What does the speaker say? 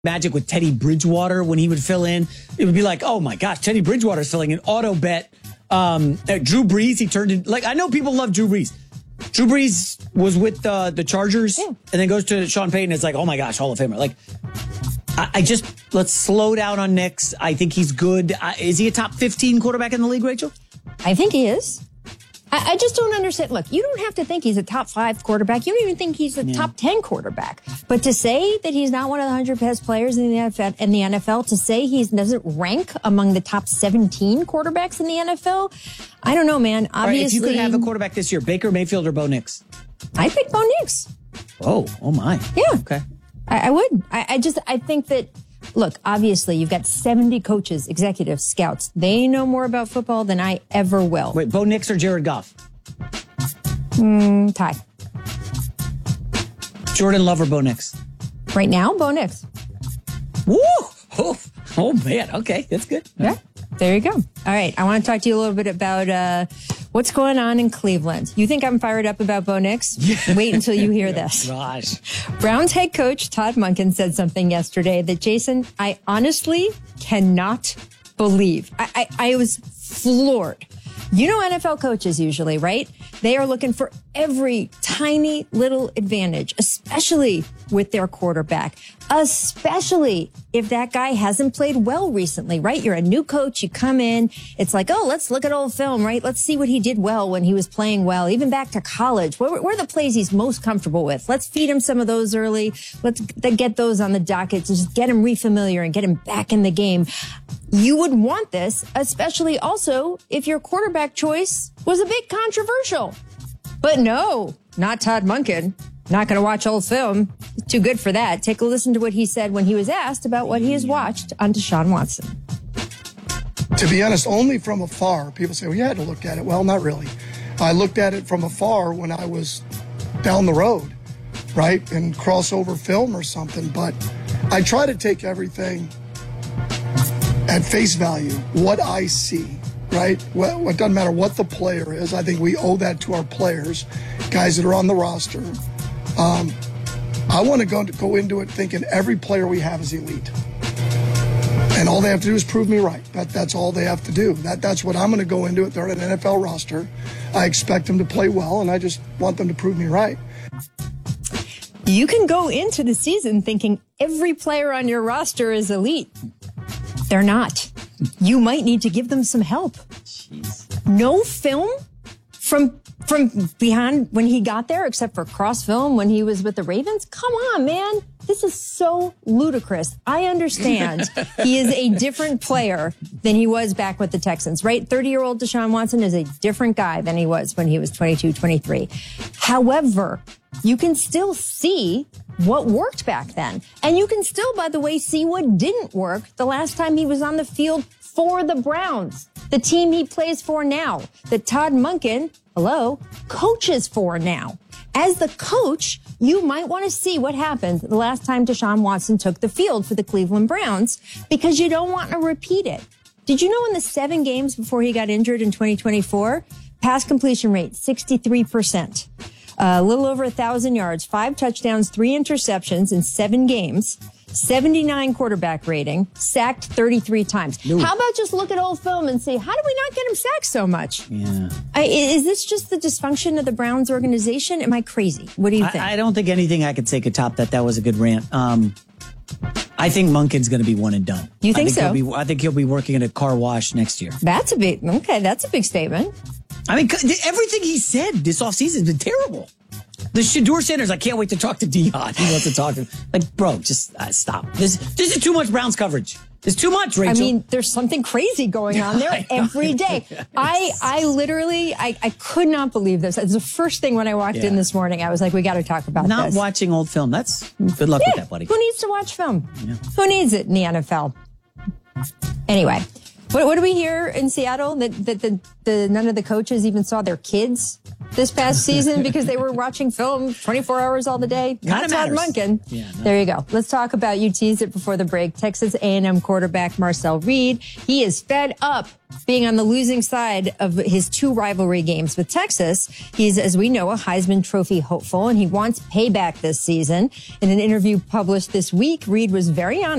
Magic with Teddy Bridgewater when he would fill in. It would be like, oh my gosh, Teddy Bridgewater's filling in. Auto bet. Drew Brees, he turned in. Like, I know people love Drew Brees. Drew Brees was with the Chargers and then goes to Sean Payton. It's like, oh my gosh, Hall of Famer. Like, let's slow down on Nix. I think he's good. Is he a top 15 quarterback in the league, Rachel? I think he is. I just don't understand. Look, you don't have to think he's a top 5 quarterback. You don't even think he's a top 10 quarterback. But to say that he's not one of the 100 best players in the NFL, to say he doesn't rank among the top 17 quarterbacks in the NFL, I don't know, man. Obviously, right, if you could have a quarterback this year, Baker Mayfield or Bo Nix? I pick Bo Nix. Oh my. Yeah. Okay. I would. I think that, look, obviously, you've got 70 coaches, executives, scouts. They know more about football than I ever will. Wait, Bo Nix or Jared Goff? Tie. Jordan Love or Bo Nix? Right now, Bo Nix. Woo! Oh, man. Okay, that's good. Yeah, there you go. All right, I want to talk to you a little bit about what's going on in Cleveland. You think I'm fired up about Bo Nix? Yeah. Wait until you hear this. Gosh. Browns head coach Todd Monken said something yesterday that, Jason, I honestly cannot believe. I was floored. You know NFL coaches usually, right? They are looking for every tiny little advantage, especially with their quarterback, especially if that guy hasn't played well recently, right? You're a new coach. You come in. It's like, oh, let's look at old film, right? Let's see what he did well when he was playing well, even back to college. Where are the plays he's most comfortable with? Let's feed him some of those early. Let's get those on the docket to just get him refamiliar and get him back in the game. You would want this, especially also if your quarterback choice was a bit controversial. But no, not Todd Monken. Not going to watch old film. Too good for that. Take a listen to what he said when he was asked about what he has watched on Deshaun Watson. To be honest, only from afar. People say, well, you had to look at it. Well, not really. I looked at it from afar when I was down the road, right? And crossover film or something. But I try to take everything at face value, what I see, right? What doesn't matter what the player is. I think we owe that to our players, guys that are on the roster. I want to go into it thinking every player we have is elite. And all they have to do is prove me right. That's all they have to do. That's what I'm going to go into it. They're on an NFL roster. I expect them to play well, and I just want them to prove me right. You can go into the season thinking every player on your roster is elite. They're not. You might need to give them some help. Jeez. No film from behind when he got there, except for cross film when he was with the Ravens. Come on, man. This is so ludicrous. I understand he is a different player than he was back with the Texans, right? 30-year-old Deshaun Watson is a different guy than he was when he was 22, 23. However, you can still see what worked back then. And you can still, by the way, see what didn't work the last time he was on the field for the Browns, the team he plays for now, that Todd Monken, coaches for now. As the coach, you might want to see what happened the last time Deshaun Watson took the field for the Cleveland Browns, because you don't want to repeat it. Did you know in the 7 games before he got injured in 2024, pass completion rate, 63%. A little over 1,000 yards, 5 touchdowns, 3 interceptions in 7 games, 79 quarterback rating, sacked 33 times. No. How about just look at old film and say, how do we not get him sacked so much? Yeah. Is this just the dysfunction of the Browns organization? Am I crazy? What do you think? I don't think anything I could say could top that. That was a good rant. I think Monken's going to be one and done. You think so? I think he'll be working at a car wash next year. That's a big statement. I mean, everything he said this offseason has been terrible. The Shedeur Sanders, I can't wait to talk to Dion. He wants to talk to him. Like, bro, just stop. This is too much Browns coverage. It's too much, Rachel. I mean, there's something crazy going on there every day. I literally could not believe this. It's the first thing when I walked in this morning. I was like, we got to talk about this. Not watching old film. That's good luck with that, buddy. Who needs to watch film? Yeah. Who needs it in the NFL? Anyway, What do we hear in Seattle that the none of the coaches even saw their kids this past season because they were watching film 24 hours all the day? Not Todd Monken. Yeah, no. There you go. Let's talk about, you teased it before the break, Texas A&M quarterback Marcel Reed. He is fed up being on the losing side of his 2 rivalry games with Texas. He's, as we know, a Heisman Trophy hopeful, and he wants payback this season. In an interview published this week, Reed was very honest